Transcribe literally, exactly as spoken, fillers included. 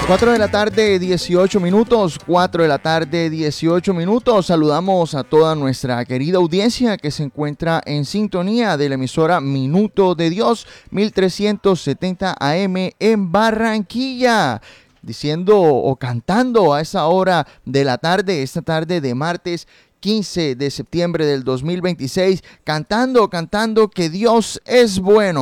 cuatro de la tarde, dieciocho minutos, cuatro de la tarde, dieciocho minutos. Saludamos a toda nuestra querida audiencia que se encuentra en sintonía de la emisora Minuto de Dios, mil trescientos setenta A M en Barranquilla. Diciendo o cantando a esa hora de la tarde, esta tarde de martes quince de septiembre del dos mil veintiséis, cantando, cantando que Dios es bueno.